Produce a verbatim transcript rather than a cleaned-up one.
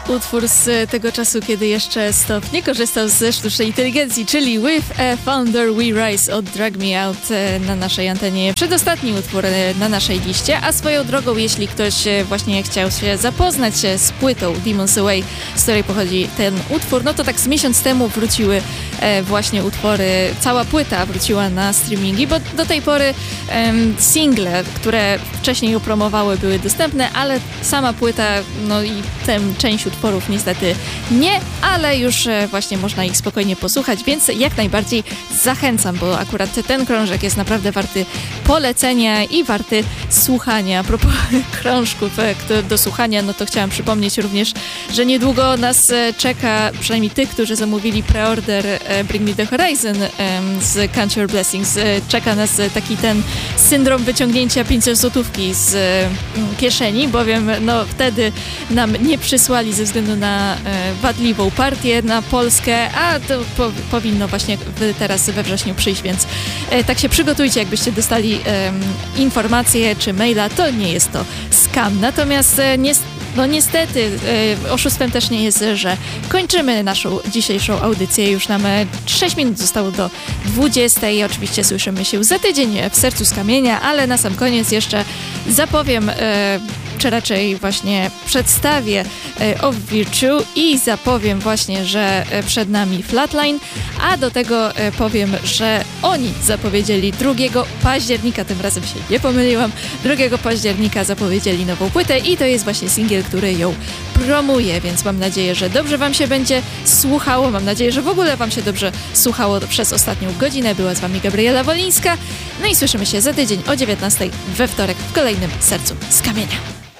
Utwór z tego czasu, kiedy jeszcze Stop nie korzystał ze sztucznej inteligencji, czyli With a Thunder We Rise od Drag Me Out na naszej antenie. Przedostatni utwór na naszej liście, a swoją drogą, jeśli ktoś właśnie chciał się zapoznać z płytą Demons Away, z której pochodzi ten utwór, no to tak z miesiąc temu wróciły właśnie utwory, cała płyta wróciła na streamingi, bo do tej pory um, single, które wcześniej ją promowały, były dostępne, ale sama płyta, no i tę część utworów niestety nie, ale już właśnie można ich spokojnie posłuchać, więc jak najbardziej zachęcam, bo akurat ten krążek jest naprawdę warty polecenia i warty słuchania. A propos krążków do słuchania, no to chciałam przypomnieć również, że niedługo nas czeka, przynajmniej tych, którzy zamówili preorder Bring Me The Horizon z Count Your Blessings, czeka nas taki ten syndrom wyciągnięcia pięciozłotówki z kieszeni, bowiem no wtedy nam nie przysłali ze względu na e, wadliwą partię na Polskę, a to po, powinno właśnie w, teraz we wrześniu przyjść, więc e, tak się przygotujcie, jakbyście dostali e, informację czy maila, to nie jest to scam. Natomiast e, nie, no niestety e, oszustwem też nie jest, że kończymy naszą dzisiejszą audycję. Już nam sześć minut zostało do dwudziestej. Oczywiście słyszymy się za tydzień w Sercu z Kamienia, ale na sam koniec jeszcze zapowiem e, czy raczej właśnie przedstawię Of Virtue i zapowiem właśnie, że przed nami Flatline, a do tego powiem, że oni zapowiedzieli drugiego października, tym razem się nie pomyliłam, drugiego października zapowiedzieli nową płytę i to jest właśnie singiel, który ją promuje, więc mam nadzieję, że dobrze wam się będzie słuchało, mam nadzieję, że w ogóle wam się dobrze słuchało przez ostatnią godzinę. Była z wami Gabriela Wolińska, no i słyszymy się za tydzień o dziewiętnastej we wtorek w kolejnym Sercu z Kamienia.